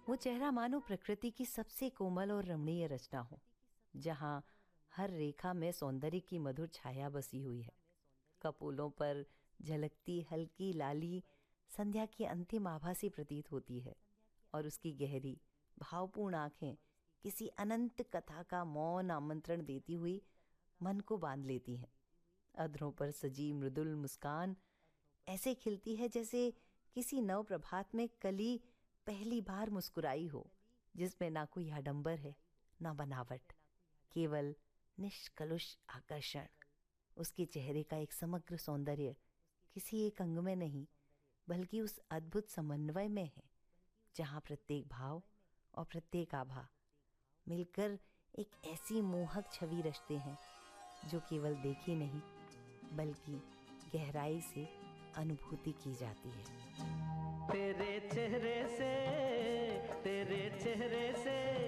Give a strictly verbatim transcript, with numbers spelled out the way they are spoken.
वो चेहरा मानो प्रकृति की सबसे कोमल और रमणीय रचना हो, जहाँ हर रेखा में सौंदर्य की मधुर छाया बसी हुई है। कपोलों पर झलकती हल्की लाली संध्या की अंतिम आभा सी प्रतीत होती है, और उसकी गहरी भावपूर्ण आंखें किसी अनंत कथा का मौन आमंत्रण देती हुई मन को बांध लेती हैं। अधरों पर सजी मृदुल मुस्कान ऐसे खिलती है जैसे किसी नव प्रभात में कली पहली बार मुस्कुराई हो, जिसमें ना कोई आडंबर है ना बनावट, केवल निष्कलुष आकर्षण। उसके चेहरे का एक समग्र सौंदर्य किसी एक अंग में नहीं, बल्कि उस अद्भुत समन्वय में है, जहाँ प्रत्येक भाव और प्रत्येक आभा मिलकर एक ऐसी मोहक छवि रचते हैं जो केवल देखी नहीं बल्कि गहराई से अनुभूति की जाती है। तेरे